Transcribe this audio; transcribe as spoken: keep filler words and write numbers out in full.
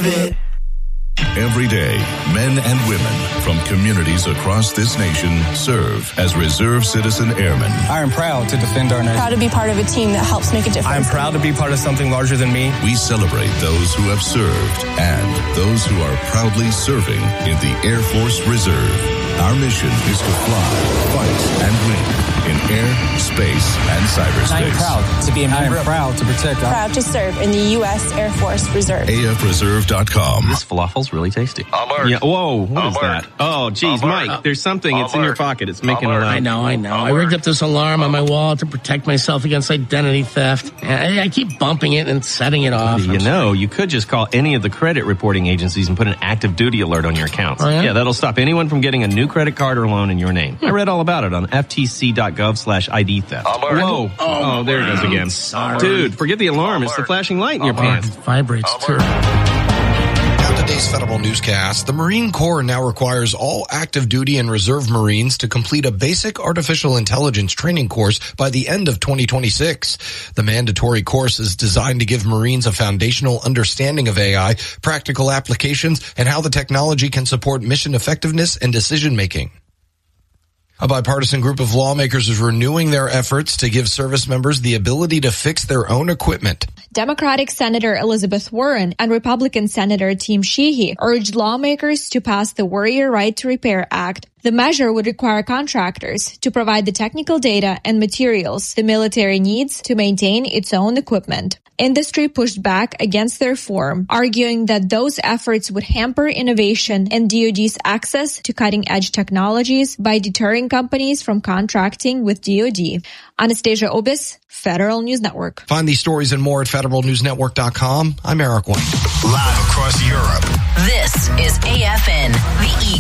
deserve it. Every day, men and women from communities across this nation serve as Reserve Citizen Airmen. I am proud to defend our nation. Proud to be part of a team that helps make a difference. I am proud to be part of something larger than me. We celebrate those who have served and those who are proudly serving in the Air Force Reserve. Our mission is to fly, fight, and win in air, space, and cyberspace. I am proud to be a member. I am proud to protect our... Proud to serve in the U S Air Force Reserve. A F reserve dot com. This falafel's really tasty. Alert. Yeah. Whoa, what Alert. is that? Oh, geez, Alert. Mike, there's something. Alert. It's in your pocket. It's making Alert. a loud. I know, I know. Alert. I rigged up this alarm on my wall to protect myself against identity theft. I, I keep bumping it and setting it off. You know, you could just call any of the credit reporting agencies and put an active duty alert on your accounts. Oh, yeah? yeah, that'll stop anyone from getting a new credit card or loan in your name. I read all about it on F T C dot gov slash I D theft. Alert. Whoa. Oh, oh, there it goes again. Sorry. Dude, forget the alarm. It's the flashing light in your pants. It vibrates too. Now today's Federal Newscast. The Marine Corps now requires all active duty and reserve Marines to complete a basic artificial intelligence training course by the end of twenty twenty-six. The mandatory course is designed to give Marines a foundational understanding of A I, practical applications, and how the technology can support mission effectiveness and decision making. A bipartisan group of lawmakers is renewing their efforts to give service members the ability to fix their own equipment. Democratic Senator Elizabeth Warren and Republican Senator Tim Sheehy urged lawmakers to pass the Warrior Right to Repair Act. The measure would require contractors to provide the technical data and materials the military needs to maintain its own equipment. Industry pushed back against the reform, arguing that those efforts would hamper innovation and D O D's access to cutting-edge technologies by deterring companies from contracting with D O D. Anastasia Obis, Federal News Network. Find these stories and more at federal news network dot com. I'm Eric White. Live across Europe. This is A F N, the